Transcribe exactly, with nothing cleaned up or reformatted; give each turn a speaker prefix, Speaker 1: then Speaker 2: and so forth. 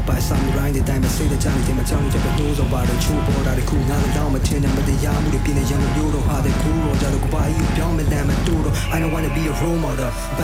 Speaker 1: ပိုင်ဆောင်ရိုင်းတဲ့တိုင်းမှာစိတ်တကြတဲ့ချိန်မှာကြောင်းချက်ပဲနှိုးစောပါတယ်ချိုးပေါ်တာတခုငါတော့မထင်တဲ့မတရားမှုတွေပြင်းနေရန်ကိုမျိုးတော့ဟာတဲ့ကူတော့ကြတော့ကဘာကြီးပြောင်းမလန်မတူတော့ I don't wanna be a role model